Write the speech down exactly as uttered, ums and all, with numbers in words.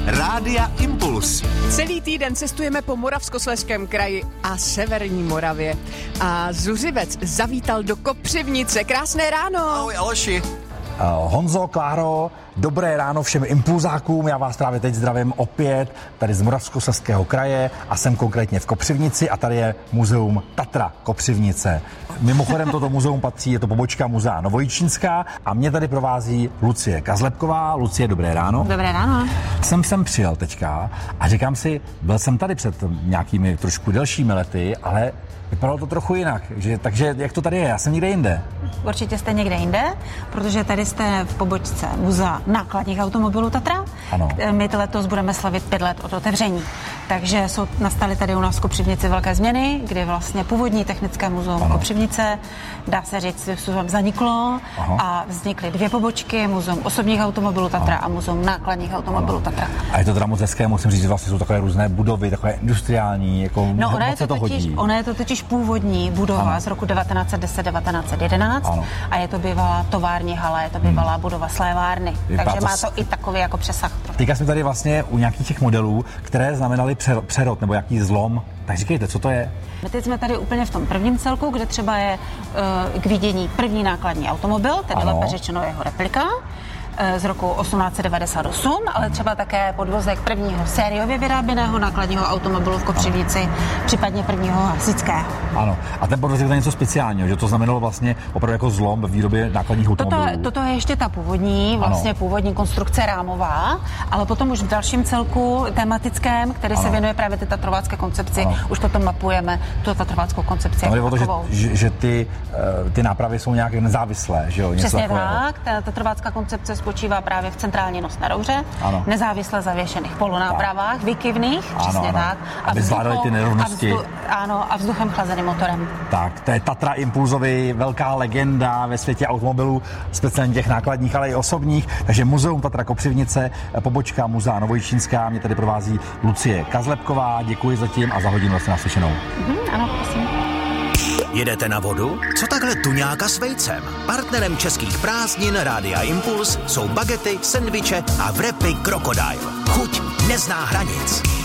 Rádia Impuls. Celý týden cestujeme po Moravskoslezském kraji a severní Moravě. A Zuřivec zavítal do Kopřivnice. Krásné ráno. Ahoj Aleši. Uh, Honzo, Kláro, dobré ráno všem impulzákům. Já vás právě teď zdravím opět tady z Moravskoslezského kraje a jsem konkrétně v Kopřivnici a tady je muzeum Tatra Kopřivnice. Mimochodem toto muzeum patří, je to pobočka muzea Novojičínská a mě tady provází Lucie Kazlepková. Lucie, dobré ráno. Dobré ráno. Jsem sem přijel teďka a říkám si, byl jsem tady před nějakými trošku delšími lety, ale vypadalo to trochu jinak. Že, takže jak to tady je? Já jsem někde jinde. Určitě jste někde jinde, protože tady jste v pobočce muzea nákladních automobilů Tatra. Ano. My letos budeme slavit pět let od otevření. Takže jsou, nastaly tady u nás v Kopřivnici velké změny, kdy vlastně původní technické muzeum ano. Kopřivnice, dá se říct, že zaniklo. Aha. A vznikly dvě pobočky, muzeum osobních automobilů Tatra Aha. a muzeum nákladních automobilů ano. Tatra. A je to teda moc hezké, musím říct, že vlastně jsou takové různé budovy, takové industriální, jako no, moc ona je to, to totiž, hodí. Ona je to totiž původní budova ano. z roku devatenáct set deset devatenáct set jedenáct ano. a je to bývalá tovární hala, je to bývalá hmm. budova slévárny. Vypadá takže to má to s... i takový jako přesah. Teďka jsme tady vlastně u nějakých těch modelů, které znamenaly přerod nebo jaký zlom. Tak říkejte, co to je? My teď jsme tady úplně v tom prvním celku, kde třeba je uh, k vidění první nákladní automobil, tedy lépe řečeno jeho replika z roku osmnáct set devadesát osm, ale třeba také podvozek prvního sériově vyráběného nákladního automobilu v Kopřivnici, ano. případně prvního hasičského. Ano. A ten podvozek je něco speciálního, že to znamenalo vlastně opravdu jako zlom ve výrobě nákladních automobilů. Toto, toto je ještě ta původní, vlastně ano. původní konstrukce rámová, ale potom už v dalším celku tematickém, který ano. se věnuje právě té tatrovácké koncepci, ano. už potom mapujeme tu tatrováckou koncepci. Ano, to, že, že, že ty, ty nápravy jsou nějak nezávislé, že jo? Přesně tak, ta tatrovácká koncepce spočívá právě v centrální nosné rouře, ano. nezávisle zavěšených polonápravách, výkyvných, ano, přesně ano. tak. A aby zvládali ty nerovnosti. A vzdu, ano, a vzduchem chlazeným motorem. Tak, to je Tatra Impulzovi, velká legenda ve světě automobilů, speciálně těch nákladních, ale i osobních. Takže muzeum Tatra Kopřivnice, pobočka muzea Novojičínská, mě tady provází Lucie Kazlepková. Děkuji zatím a za hodinu vlastně naslyšenou. Mhm, ano, prosím. Jedete na vodu? Co takhle tuňáka s vejcem? Partnerem českých prázdnin Rádia Impuls jsou bagety, sendviče a wrapy Crocodile. Chuť nezná hranic.